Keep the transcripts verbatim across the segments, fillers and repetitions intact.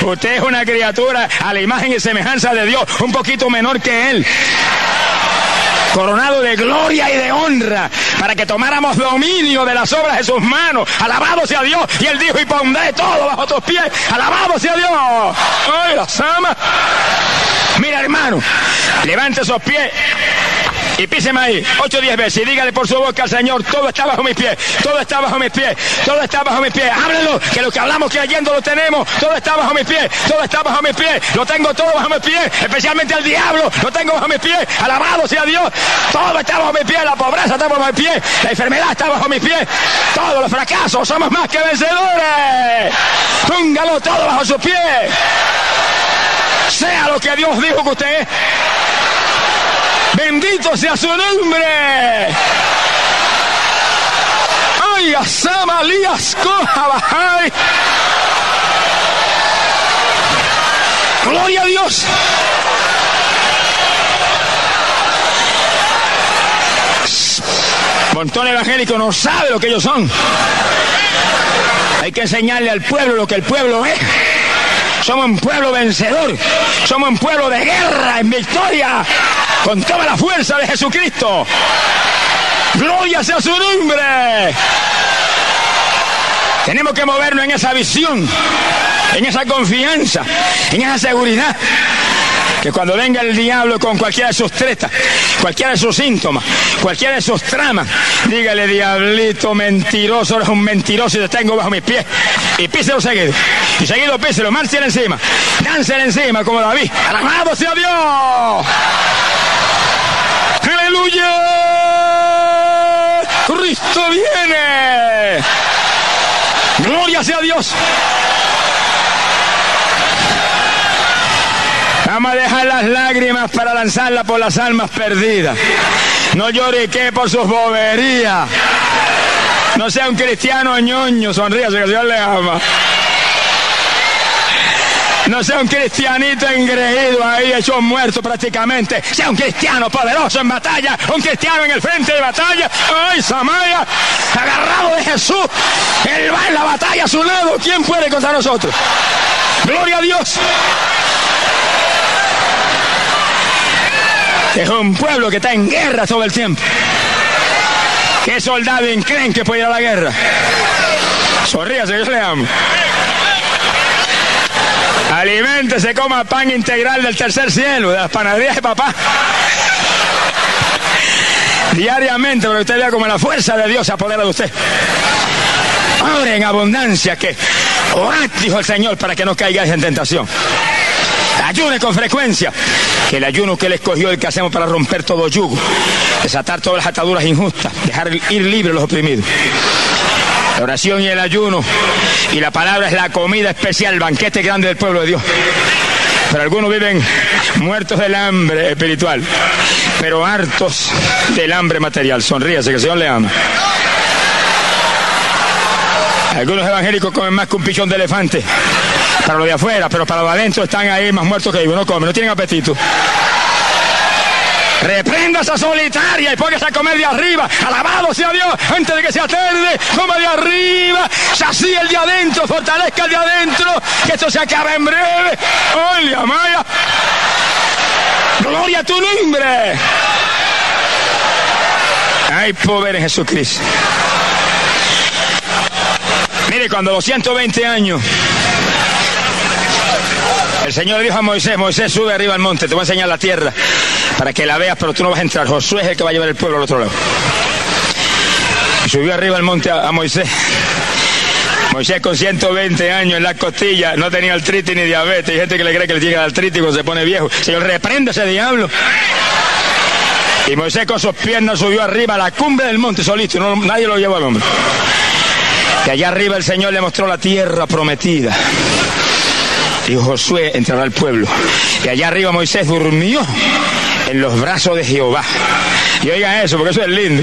Usted es una criatura a la imagen y semejanza de Dios, un poquito menor que Él, coronado de gloria y de honra, para que tomáramos dominio de las obras de sus manos. Alabado sea Dios. Y Él dijo: y pondré todo bajo tus pies. Alabado sea Dios. ¡Ay, las amas! Mira, hermano, levante esos pies y píseme ahí ocho o diez veces y dígale por su boca al Señor: todo está bajo mis pies, todo está bajo mis pies, todo está bajo mis pies. Háblelo, que lo que hablamos creyendo lo tenemos. Todo está bajo mis pies, todo está bajo mis pies, lo tengo todo bajo mis pies, especialmente al diablo, lo tengo bajo mis pies. Alabado sea Dios. Todo está bajo mis pies, la pobreza está bajo mis pies, la enfermedad está bajo mis pies, todos los fracasos, somos más que vencedores. Póngalo todo bajo sus pies. Sea lo que Dios dijo que usted es. Bendito sea su nombre. Ay, asama lías coja bajay. Gloria a Dios. Montón evangélico no sabe lo que ellos son. Hay que enseñarle al pueblo lo que el pueblo es. Somos un pueblo vencedor. Somos un pueblo de guerra en victoria, con toda la fuerza de Jesucristo. Gloria sea su nombre. Tenemos que movernos en esa visión, en esa confianza, en esa seguridad. Que cuando venga el diablo con cualquiera de sus tretas, cualquiera de sus síntomas, cualquiera de sus tramas, dígale: diablito mentiroso, eres un mentiroso y te tengo bajo mis pies. Y píselo seguido. Y seguido píselo, márchele encima. Dánsele encima como David. ¡Alabado sea Dios! ¡Aleluya! ¡Cristo viene! ¡Gloria sea Dios! Vamos a dejar las lágrimas para lanzarlas por las almas perdidas. No llorique por sus boberías. No sea un cristiano ñoño, sonríase que el Señor le ama. No sea un cristianito engreído ahí, hecho muerto prácticamente. Sea un cristiano poderoso en batalla, un cristiano en el frente de batalla. ¡Ay, Samaya! Agarrado de Jesús. Él va en la batalla a su lado. ¿Quién puede contra nosotros? ¡Gloria a Dios! Es un pueblo que está en guerra todo el tiempo. ¿Qué soldado creen que puede ir a la guerra? Sonríase, Dios le amo. Aliméntese, coma pan integral del tercer cielo, de las panaderías de papá. Diariamente, para que usted vea como la fuerza de Dios se apodera de usted. Ore en abundancia, que orad, dijo el Señor, para que no caigáis en tentación. Ayune con frecuencia, que el ayuno que Él escogió, el que hacemos para romper todo yugo, desatar todas las ataduras injustas, dejar ir libres los oprimidos. La oración y el ayuno y la palabra es la comida especial, el banquete grande del pueblo de Dios. Pero algunos viven muertos del hambre espiritual, pero hartos del hambre material. Sonríase, que el Señor le ama. Algunos evangélicos comen más que un pichón de elefante para lo de afuera, pero para lo de adentro están ahí más muertos que vivos. No comen, no tienen apetito. Reprenda esa solitaria y póngase a comer de arriba. Alabado sea Dios. Antes de que sea tarde, coma de arriba. Sacía el de adentro, fortalezca el de adentro, que esto se acaba en breve. ¡Oye, Amaya! ¡Gloria a tu nombre! ¡Ay, poder en Jesucristo! Mire, cuando los ciento veinte años, el Señor dijo a Moisés: Moisés, sube arriba al monte, te voy a enseñar la tierra para que la veas, pero tú no vas a entrar. Josué es el que va a llevar el pueblo al otro lado. Y subió arriba al monte a, a Moisés. Moisés con ciento veinte años en las costillas, no tenía artritis ni diabetes. Hay gente que le cree que le llega la artritis cuando se pone viejo. Señor, reprende a ese diablo. Y Moisés con sus piernas subió arriba a la cumbre del monte solito, y no, nadie lo llevó al hombre. Y allá arriba el Señor le mostró la tierra prometida. Y Josué entrará al pueblo. Y allá arriba Moisés durmió en los brazos de Jehová. Y oigan eso, porque eso es lindo.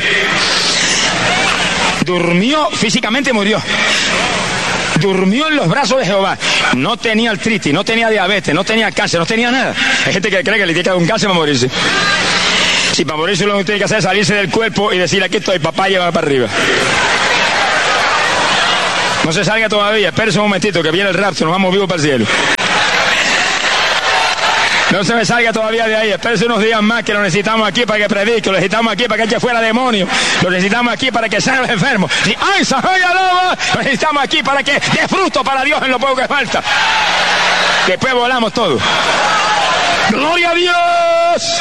Durmió, físicamente murió. Durmió en los brazos de Jehová. No tenía artritis, no tenía diabetes, no tenía cáncer, no tenía nada. Hay gente que cree que le tiene que dar un cáncer para morirse. Si para morirse lo que tiene que hacer es salirse del cuerpo y decir: aquí estoy, papá, lleva para arriba. No se salga todavía, espérese un momentito que viene el rapto, nos vamos vivos para el cielo. No se me salga todavía de ahí. Espérese unos días más, que lo necesitamos aquí para que predique. Lo necesitamos aquí para que eche fuera demonios. Lo necesitamos aquí para que sane a los enfermos. Y ¡ay, Sajoy, alaba! Lo necesitamos aquí para que dé fruto para Dios en lo poco que falta. Después volamos todos. ¡Gloria a Dios!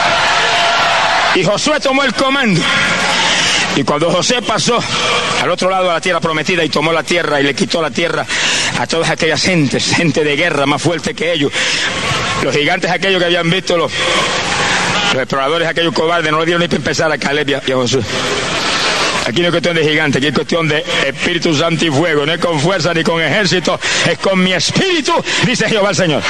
Y Josué tomó el comando. Y cuando José pasó al otro lado de la tierra prometida y tomó la tierra y le quitó la tierra a todas aquellas gentes, gente de guerra más fuerte que ellos, los gigantes aquellos que habían visto, los, los exploradores aquellos cobardes, no le dieron ni para empezar a Caleb y a, y a Josué. Aquí no es cuestión de gigante, aquí es cuestión de Espíritu Santo y fuego, no es con fuerza ni con ejército, es con mi espíritu, dice Jehová el Señor.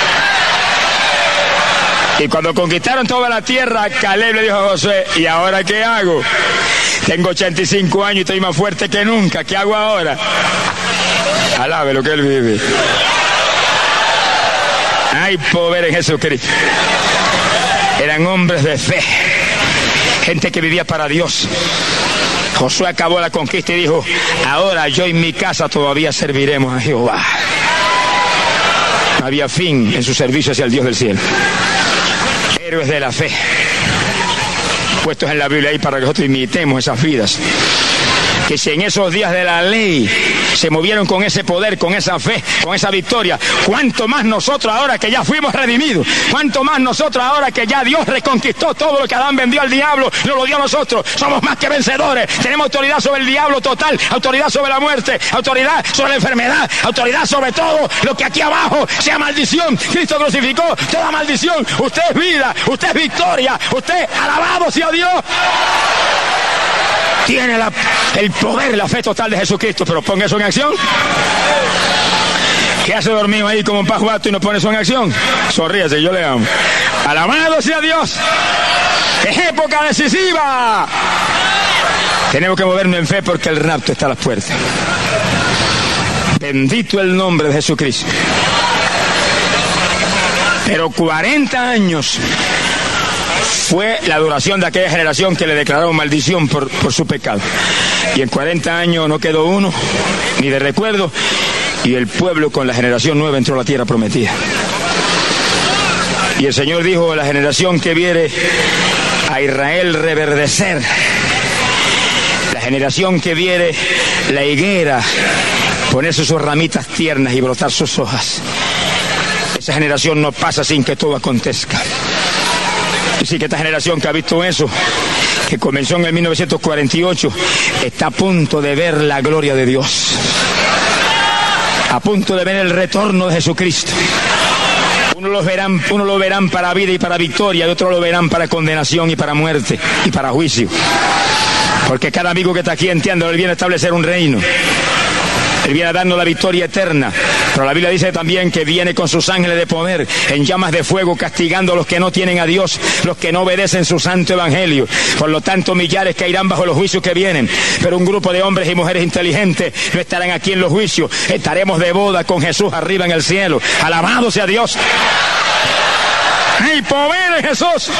Y cuando conquistaron toda la tierra, Caleb le dijo a Josué, ¿y ahora qué hago? Tengo ochenta y cinco años y estoy más fuerte que nunca, ¿qué hago ahora? Alabe lo que él vive. Hay poder en Jesucristo. Eran hombres de fe, gente que vivía para Dios. Josué acabó la conquista y dijo, ahora yo y mi casa todavía serviremos a Jehová. No había fin en su servicio hacia el Dios del cielo. Héroes de la fe, puestos en la Biblia ahí para que nosotros imitemos esas vidas. Que si en esos días de la ley se movieron con ese poder, con esa fe, con esa victoria, cuánto más nosotros ahora que ya fuimos redimidos, cuánto más nosotros ahora que ya Dios reconquistó todo lo que Adán vendió al diablo, nos lo dio a nosotros, somos más que vencedores, tenemos autoridad sobre el diablo total, autoridad sobre la muerte, autoridad sobre la enfermedad, autoridad sobre todo lo que aquí abajo sea maldición. Cristo crucificó toda maldición, usted es vida, usted es victoria, usted, alabado sea Dios. Tiene la, el poder, la fe total de Jesucristo, pero ponga eso en acción. ¿Qué hace dormido ahí como un pajuato y no pone eso en acción? Sonríese, yo le amo. Alabado sea Dios. Es época decisiva. Tenemos que movernos en fe porque el rapto está a las puertas. Bendito el nombre de Jesucristo. Pero cuarenta años fue la duración de aquella generación que le declararon maldición por, por su pecado. Y en cuarenta años no quedó uno, ni de recuerdo, y el pueblo con la generación nueva entró a la tierra prometida. Y el Señor dijo, la generación que viere a Israel reverdecer, la generación que viere la higuera ponerse sus ramitas tiernas y brotar sus hojas, esa generación no pasa sin que todo acontezca. Así que esta generación que ha visto eso, que comenzó en el mil novecientos cuarenta y ocho, está a punto de ver la gloria de Dios, a punto de ver el retorno de Jesucristo. Uno lo verán, uno lo verán para vida y para victoria, y otros lo verán para condenación y para muerte y para juicio. Porque cada amigo que está aquí entiende, él viene a establecer un reino. Él viene a darnos la victoria eterna, pero la Biblia dice también que viene con sus ángeles de poder, en llamas de fuego, castigando a los que no tienen a Dios, los que no obedecen su santo evangelio. Por lo tanto, millares caerán bajo los juicios que vienen, pero un grupo de hombres y mujeres inteligentes no estarán aquí en los juicios. Estaremos de boda con Jesús arriba en el cielo. Alabado sea Dios. ¡Hay poder en Jesús!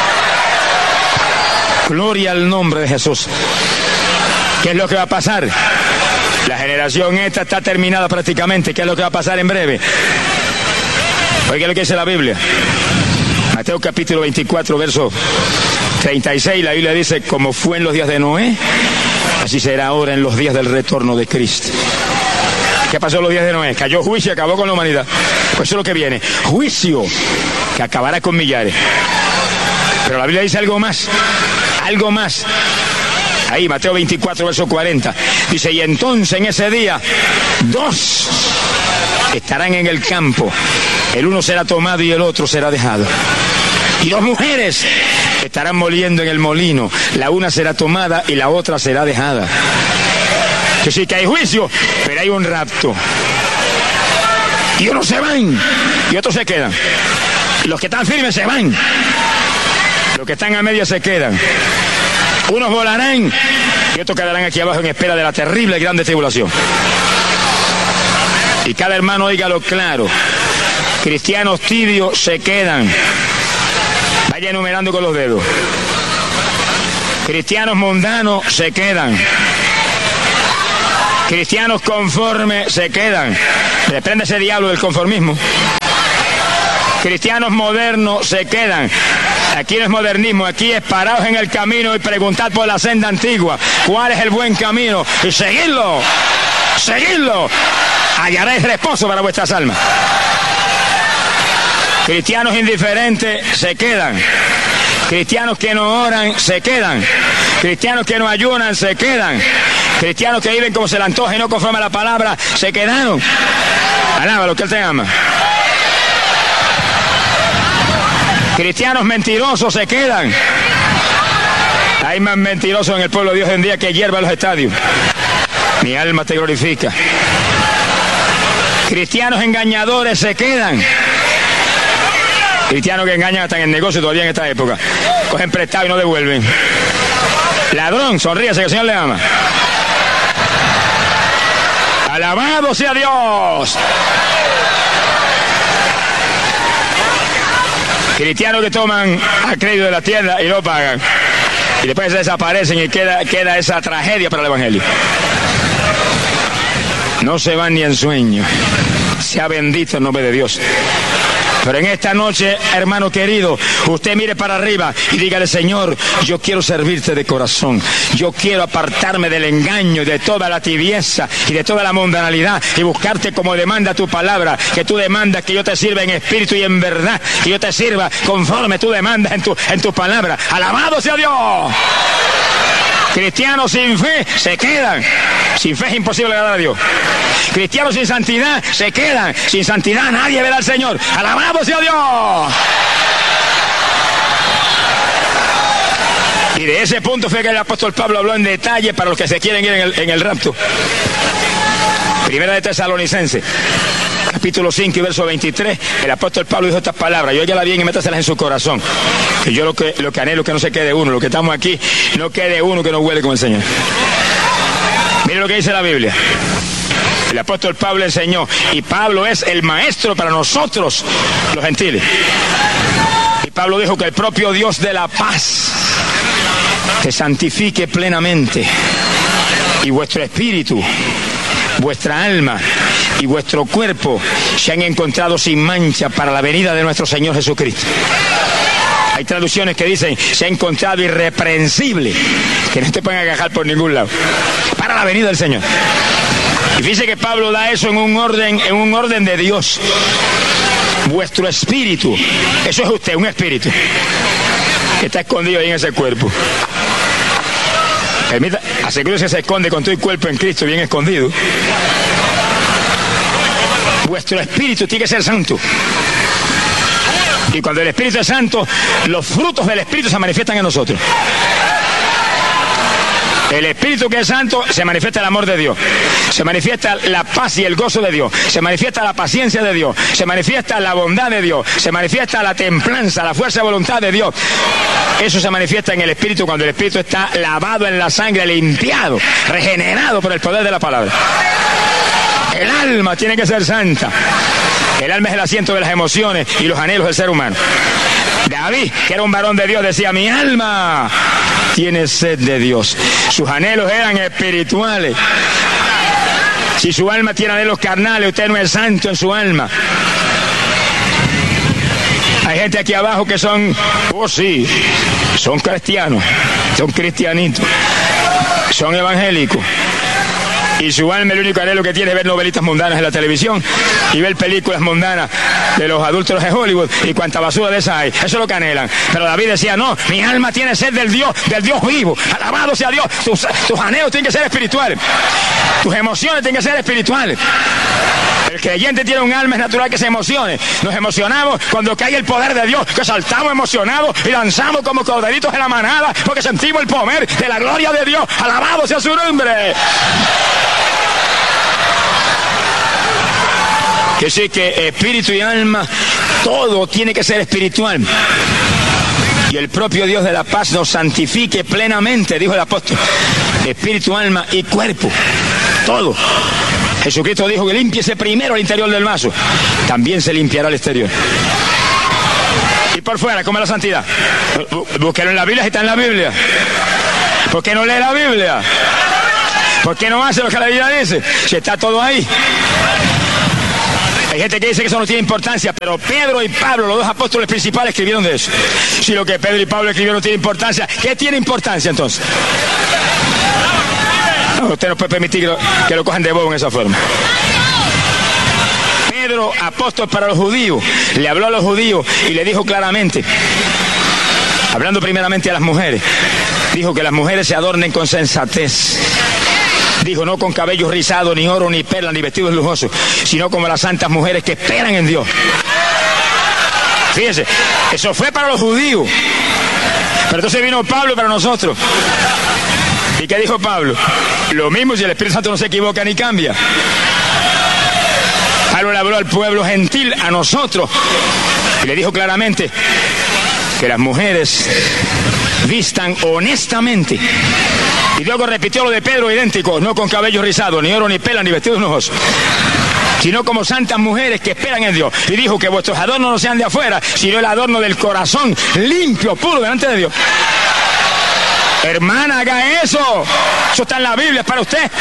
Gloria al nombre de Jesús. ¿Qué es lo que va a pasar? La generación esta está terminada prácticamente. ¿Qué es lo que va a pasar en breve? Oiga lo que dice la Biblia. Mateo capítulo veinticuatro, verso treinta y seis. La Biblia dice, como fue en los días de Noé, así será ahora en los días del retorno de Cristo. ¿Qué pasó en los días de Noé? Cayó juicio y acabó con la humanidad. Pues eso es lo que viene. Juicio que acabará con millares. Pero la Biblia dice algo más. Algo más. Ahí, Mateo veinticuatro, verso cuarenta. Dice, y entonces en ese día, dos estarán en el campo. El uno será tomado y el otro será dejado. Y dos mujeres estarán moliendo en el molino. La una será tomada y la otra será dejada. Que sí que hay juicio, pero hay un rapto. Y unos se van y otros se quedan. Los que están firmes se van. Los que están a media se quedan. Unos volarán y otros quedarán aquí abajo en espera de la terrible y grande tribulación. Y cada hermano oígalo claro. Cristianos tibios se quedan. Vaya enumerando con los dedos. Cristianos mundanos se quedan. Cristianos conformes se quedan. Reprende ese diablo del conformismo. Cristianos modernos se quedan. Aquí no es modernismo, aquí es parados en el camino y preguntar por la senda antigua. ¿Cuál es el buen camino? Y seguidlo, seguidlo. Hallaréis reposo para vuestras almas. Cristianos indiferentes se quedan. Cristianos que no oran se quedan. Cristianos que no ayunan se quedan. Cristianos que viven como se le antoja y no conforme a la palabra se quedaron. Alábalo, que Él te ama. Cristianos mentirosos se quedan. Hay más mentirosos en el pueblo de Dios hoy en día que hierba en los estadios. Mi alma te glorifica. Cristianos engañadores se quedan. Cristianos que engañan hasta en el negocio todavía en esta época. Cogen prestado y no devuelven. Ladrón, sonríese que el Señor le ama. Alabado sea Dios. Cristianos que toman a crédito de la tienda y no pagan. Y después se desaparecen y queda, queda esa tragedia para el Evangelio. No se van ni en sueño. Sea bendito el nombre de Dios. Pero en esta noche, hermano querido, usted mire para arriba y dígale: Señor, yo quiero servirte de corazón. Yo quiero apartarme del engaño, de toda la tibieza y de toda la mundanalidad y buscarte como demanda tu palabra, que tú demandas que yo te sirva en espíritu y en verdad, que yo te sirva conforme tú demandas en tu, en tu palabra. ¡Alabado sea Dios! Cristianos sin fe se quedan. Sin fe es imposible agradar a Dios. Cristianos sin santidad se quedan. Sin santidad nadie verá al Señor. ¡Alabado sea Dios! Y de ese punto fue que el apóstol Pablo habló en detalle para los que se quieren ir en el, en el rapto. Primera de Tesalonicenses, capítulo cinco y verso veintitrés, el apóstol Pablo dijo estas palabras: y óyala bien y métaselas en su corazón, que yo lo que, lo que anhelo es que no se quede uno, lo que estamos aquí, no quede uno que no huele con el Señor. Mire lo que dice la Biblia. El apóstol Pablo enseñó, y Pablo es el maestro para nosotros, los gentiles. Y Pablo dijo que el propio Dios de la paz te santifique plenamente, y vuestro espíritu, vuestra alma y vuestro cuerpo se han encontrado sin mancha para la venida de nuestro Señor Jesucristo. Hay traducciones que dicen: se ha encontrado irreprensible, que no te pueden agajar por ningún lado, para la venida del Señor. Y fíjese que Pablo da eso en un orden, en un orden de Dios. Vuestro espíritu, eso es usted, un espíritu que está escondido ahí en ese cuerpo. Permita, asegúrese que se esconde con todo el cuerpo en Cristo, bien escondido. Vuestro espíritu tiene que ser santo. Y cuando el Espíritu es santo, los frutos del Espíritu se manifiestan en nosotros. El Espíritu que es santo, se manifiesta el amor de Dios, se manifiesta la paz y el gozo de Dios, se manifiesta la paciencia de Dios, se manifiesta la bondad de Dios, se manifiesta la templanza, la fuerza de voluntad de Dios. Eso se manifiesta en el Espíritu cuando el Espíritu está lavado en la sangre, limpiado, regenerado por el poder de la palabra. El alma tiene que ser santa. El alma es el asiento de las emociones y los anhelos del ser humano. David, que era un varón de Dios, decía: mi alma tiene sed de Dios. Sus anhelos eran espirituales. Si su alma tiene anhelos carnales, usted no es santo en su alma. Hay gente aquí abajo que son, oh sí, son cristianos, son cristianitos, son evangélicos. Y su alma, el único anhelo que tiene es ver novelitas mundanas en la televisión y ver películas mundanas de los adúlteros de Hollywood y cuanta basura de esa hay. Eso es lo que anhelan. Pero David decía: no, mi alma tiene sed del Dios, del Dios vivo. Alabado sea Dios. Tus, tus anhelos tienen que ser espirituales. Tus emociones tienen que ser espirituales. El creyente tiene un alma, es natural que se emocione. Nos emocionamos cuando cae el poder de Dios, que saltamos emocionados y lanzamos como corderitos en la manada, porque sentimos el poder de la gloria de Dios. Alabado sea su nombre. Que sí, que espíritu y alma, todo tiene que ser espiritual. Y el propio Dios de la paz nos santifique plenamente, dijo el apóstol. Espíritu, alma y cuerpo, todo. Jesucristo dijo que límpiese primero el interior del vaso, también se limpiará el exterior. Y por fuera, ¿cómo es la santidad? Búsquelo en la Biblia si está en la Biblia. ¿Por qué no lee la Biblia? ¿Por qué no hace lo que la Biblia dice? Si está todo ahí. Hay gente que dice que eso no tiene importancia, pero Pedro y Pablo, los dos apóstoles principales, escribieron de eso. Si lo que Pedro y Pablo escribieron no tiene importancia, ¿qué tiene importancia entonces? No, usted no puede permitir que lo, que lo cojan de bobo en esa forma. Pedro, apóstol para los judíos, le habló a los judíos y le dijo claramente, hablando primeramente a las mujeres, dijo que las mujeres se adornen con sensatez. Dijo, no con cabellos rizados, ni oro, ni perlas, ni vestidos lujosos, sino como las santas mujeres que esperan en Dios. Fíjense, eso fue para los judíos. Pero entonces vino Pablo para nosotros. ¿Y qué dijo Pablo? Lo mismo si el Espíritu Santo no se equivoca ni cambia. Pablo le habló al pueblo gentil, a nosotros, y le dijo claramente que las mujeres vistan honestamente. Y luego repitió lo de Pedro idéntico, no con cabello rizado, ni oro, ni pela, ni vestidos lujosos, sino como santas mujeres que esperan en Dios. Y dijo que vuestros adornos no sean de afuera, sino el adorno del corazón, limpio, puro, delante de Dios. Hermana, haga eso. Eso está en la Biblia, es para usted.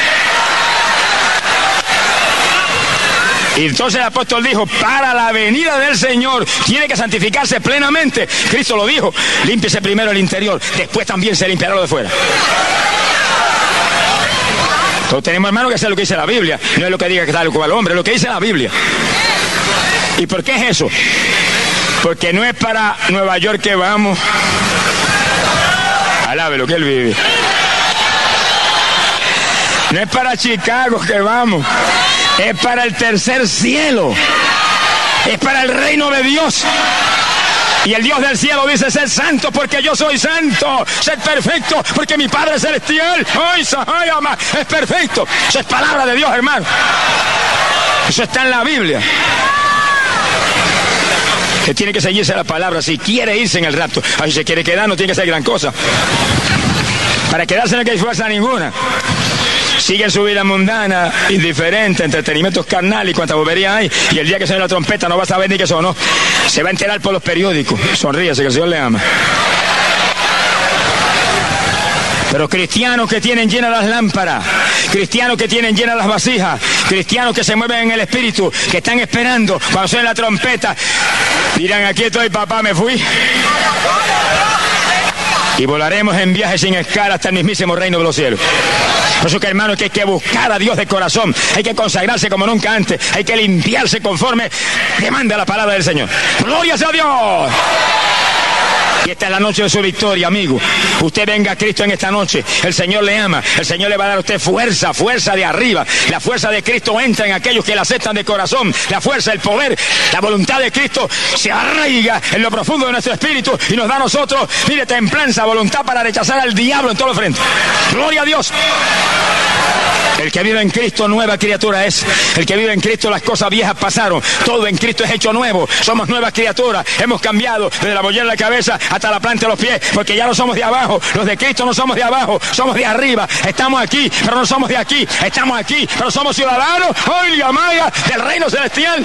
Y entonces el apóstol dijo, para la venida del Señor tiene que santificarse plenamente. Cristo lo dijo, límpiese primero el interior, después también se limpiará lo de fuera. Todos tenemos, hermano, que hacer lo que dice la Biblia. No es lo que diga que tal cual hombre, es lo que dice la Biblia. ¿Y por qué es eso? Porque no es para Nueva York que vamos. Alabe lo que él vive. No es para Chicago que vamos. Es para el tercer cielo. Es para el reino de Dios. Y el Dios del cielo dice, sed santo porque yo soy santo. Sed perfecto porque mi Padre celestial, ¡ay, ay, ama! Es perfecto. Eso es palabra de Dios, hermano. Eso está en la Biblia. Que tiene que seguirse la palabra si quiere irse en el rapto. Ay, si se quiere quedar no tiene que ser gran cosa. Para quedarse no hay fuerza ninguna. Siguen su vida mundana, indiferente, entretenimientos carnales y cuánta bobería hay. Y el día que suene la trompeta no va a saber ni qué sonó. Se va a enterar por los periódicos. Sonríase, que el Señor le ama. Pero cristianos que tienen llenas las lámparas, cristianos que tienen llenas las vasijas, cristianos que se mueven en el espíritu, que están esperando cuando suene la trompeta, dirán, aquí estoy, papá, me fui. Y volaremos en viaje sin escala hasta el mismísimo reino de los cielos. Por eso que, hermano, que hay que buscar a Dios de corazón. Hay que consagrarse como nunca antes. Hay que limpiarse conforme demanda la palabra del Señor. ¡Gloria sea a Dios! Y esta es la noche de su victoria, amigo. Usted venga a Cristo en esta noche. El Señor le ama. El Señor le va a dar a usted fuerza, fuerza de arriba. La fuerza de Cristo entra en aquellos que la aceptan de corazón. La fuerza, el poder, la voluntad de Cristo se arraiga en lo profundo de nuestro espíritu y nos da a nosotros, mire, templanza, voluntad para rechazar al diablo en todos los frentes. ¡Gloria a Dios! El que vive en Cristo, nueva criatura es. El que vive en Cristo, las cosas viejas pasaron. Todo en Cristo es hecho nuevo. Somos nuevas criaturas. Hemos cambiado desde la mollera de la cabeza hasta la planta de los pies, porque ya no somos de abajo. Los de Cristo no somos de abajo, somos de arriba. Estamos aquí, pero no somos de aquí. Estamos aquí, pero somos ciudadanos, hoy la maya del reino celestial.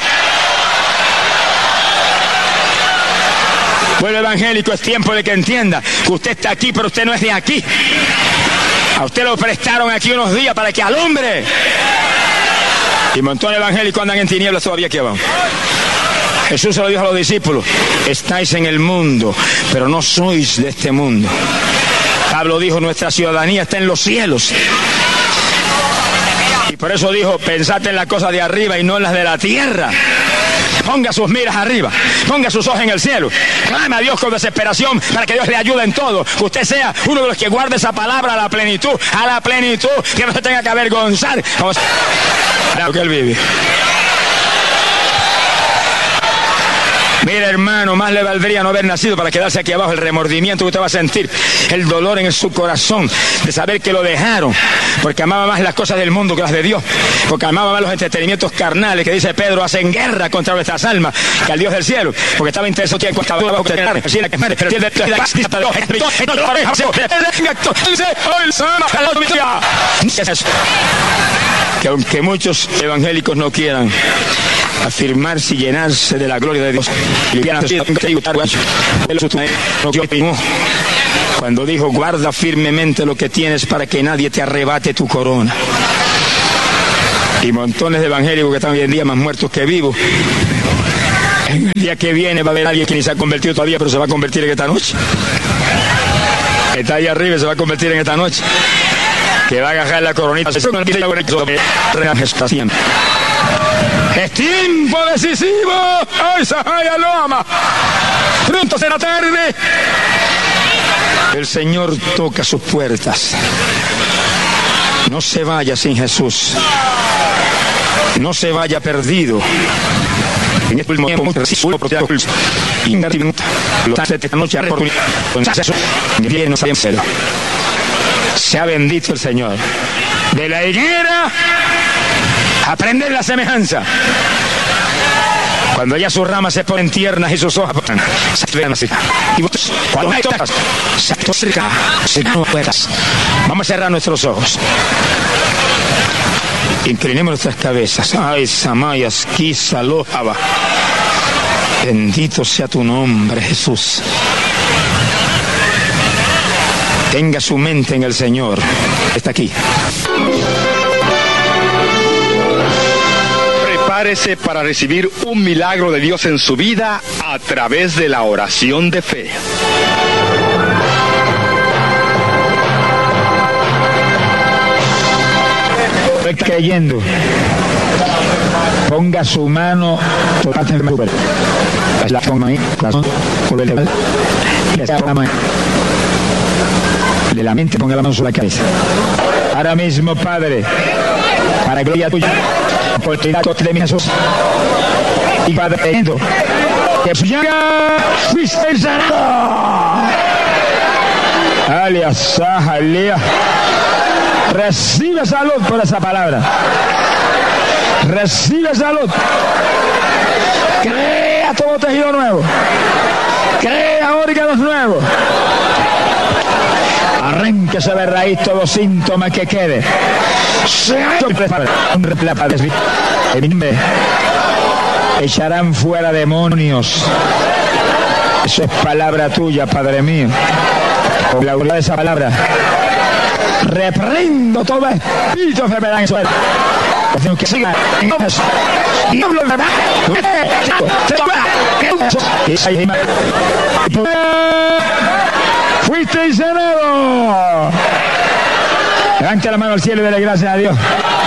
Pueblo evangélico, es tiempo de que entienda que usted está aquí, pero usted no es de aquí. A usted lo prestaron aquí unos días para que alumbre. Y montones evangélicos andan en tinieblas todavía aquí abajo. Jesús se lo dijo a los discípulos, estáis en el mundo, pero no sois de este mundo. Pablo dijo, nuestra ciudadanía está en los cielos. Y por eso dijo, pensad en las cosas de arriba y no en las de la tierra. Ponga sus miras arriba, ponga sus ojos en el cielo, clame a Dios con desesperación para que Dios le ayude en todo. Que usted sea uno de los que guarde esa palabra a la plenitud, a la plenitud, que no se tenga que avergonzar. Vamos a lo que él vive. Mira, hermano, más le valdría no haber nacido para quedarse aquí abajo. El remordimiento que usted va a sentir, el dolor en su corazón de saber que lo dejaron, porque amaba más las cosas del mundo que las de Dios, porque amaba más los entretenimientos carnales que dice Pedro hacen guerra contra nuestras almas que al Dios del cielo, porque estaba interesado en cuesta abajo que que aunque muchos evangélicos no quieran afirmarse y llenarse de la gloria de Dios, cuando dijo, guarda firmemente lo que tienes para que nadie te arrebate tu corona. Y montones de evangélicos que están hoy en día más muertos que vivos. En el día que viene va a haber alguien que ni se ha convertido todavía, pero se va a convertir en esta noche. Está ahí arriba y se va a convertir en esta noche. Que va a agarrar la coronita. Es tiempo decisivo. ¡Ay, Sahaya lo ama! Pronto será tarde. El Señor toca sus puertas. No se vaya sin Jesús. No se vaya perdido. En este último tiempo, sea bendito el Señor. De la higuera, aprender la semejanza. Cuando ya sus ramas se ponen tiernas y sus hojas se ven así. Y vos, cuando hay tocas, se acerca, se puertas. Vamos a cerrar nuestros ojos. Inclinemos nuestras cabezas. Ay, Samayas, Kisa, Lojaba. Bendito sea tu nombre, Jesús. Tenga su mente en el Señor. Está aquí. Prepárese para recibir un milagro de Dios en su vida a través de la oración de fe. Estoy creyendo. Ponga su mano por parte de mi la ponga ahí, la ponga de la mente, ponga la mano sobre la cabeza. Ahora mismo, Padre, para gloria tuya, por tu de mi Jesús. Y Padre, que ya fuiste sanado. Alias, Sahalía. Recibe salud por esa palabra. Recibe salud. Crea todo tejido nuevo. Crea órganos nuevos. Arránquese de raíz todo síntoma que quede. Echarán fuera demonios. Eso es palabra tuya, Padre mío. Con la autoridad de esa palabra, reprendo todo espíritu de enfermedad en su vida. Que siga en nombre fuiste sanado. Levante la mano al cielo y dele gracias a Dios.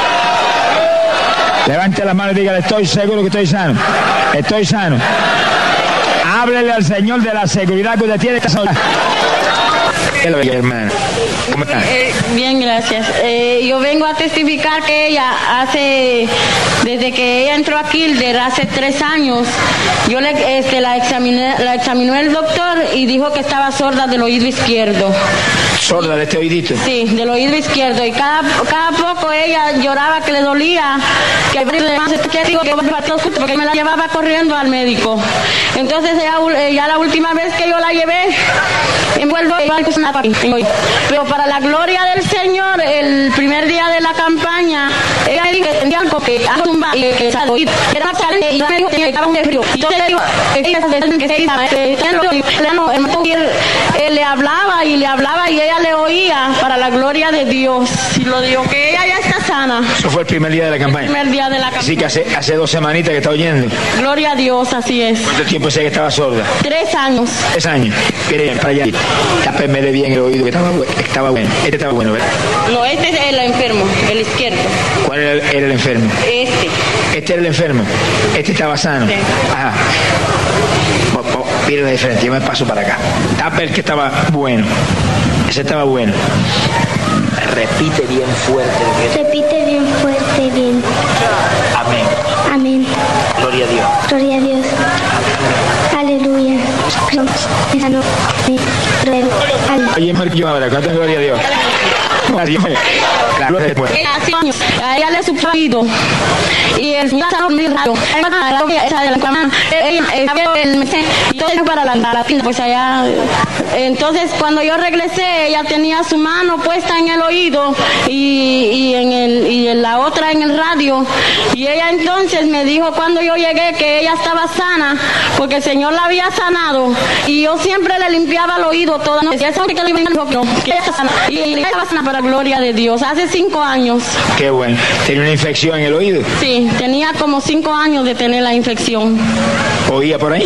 Levante la mano y dígale: estoy seguro que estoy sano. Estoy sano. Háblele al Señor de la seguridad que usted tiene que salvar. Hermano, ¿cómo está? Eh, bien, gracias. Eh, yo vengo a testificar que ella hace, desde que ella entró a Kilder hace tres años, yo le, este, la examiné, la examinó el doctor y dijo que estaba sorda del oído izquierdo. ¿Sorda de este oídito? Sí, del oído izquierdo. Y cada, cada poco ella lloraba que le dolía, que digo que porque me la llevaba corriendo al médico. Entonces ella, ya la última vez que yo la llevé, envuelvo pero para la gloria del Señor, el primer día de la campaña, ella me dijo que tenía algo que hago un baile, que era oído, era más caliente, y me dijo que estaba un frío. Y yo le digo, él le hablaba y le hablaba y ella le oía para la gloria de Dios. Y lo digo, que ella ya está sana. Eso fue el primer día de la campaña. El primer día de la campaña. Así que hace, hace dos semanitas que está oyendo. Gloria a Dios, así es. ¿Cuánto tiempo sé que estaba sorda? Tres años. Tres años. Quería para allá. Tápeme de bien el oído, que estaba, estaba bueno. Este estaba bueno, ¿verdad? No, este es el enfermo, el izquierdo. ¿Cuál era el, era el enfermo? Este. Este era el enfermo. Este estaba sano. Sí. Ajá. Mira la diferencia, yo me paso para acá. Tapa el que estaba bueno. Ese estaba bueno. Repite bien fuerte. Repite bien fuerte, bien. Amén. Amén. Gloria a Dios. Gloria a Dios. Aleluya. Oye, Marquillo, ahora, ¿cuánto es gloria a Dios? Adiós. Claro, después. A ella le suplido y el Señor está muy raro. Entonces para la, la tienda, pues allá. Entonces cuando yo regresé, ella tenía su mano puesta en el oído y, y en el y en la otra en el radio. Y ella entonces me dijo cuando yo llegué que ella estaba sana porque el Señor la había sanado y yo siempre le limpiaba el oído toda la noche. Y eso que le dijo que no, que ella estaba sana. Y ella estaba sana para la gloria de Dios. Hace cinco años. Qué bueno. ¿Tenía una infección en el oído? Sí, tenía como cinco años de tener la infección. ¿Oía por ahí?